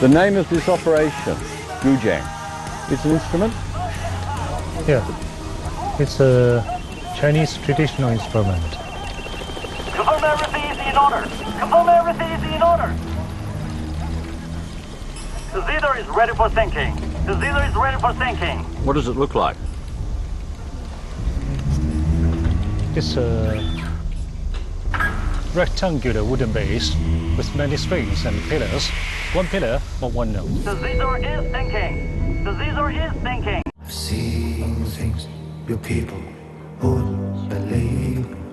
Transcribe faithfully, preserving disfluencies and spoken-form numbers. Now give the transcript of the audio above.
The name of this operation, Guzheng, it's an instrument? Yeah, it's a Chinese traditional instrument. Confirm everything is in order. Confirm everything is in order. The Zither is ready for sinking. The Zither is ready for sinking. What does it look like? It's a rectangular wooden base with many strings and pillars. One pillar for one note. The Zither is sinking. The Zither is sinking. I've seen things your people wouldn't believe.